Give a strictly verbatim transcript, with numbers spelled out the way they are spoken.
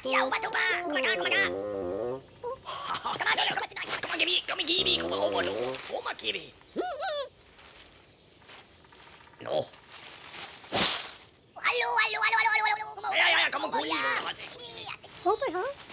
Tidak ubah coba. Kumaga, kumaga. Kumaga, kumaga. Kumaga, kami gini, kumaga ubah no. Kumaga kiri. No. Halo, halo, halo, halo, halo, halo. Ay, ay, ay, kamu kulit. Over, huh?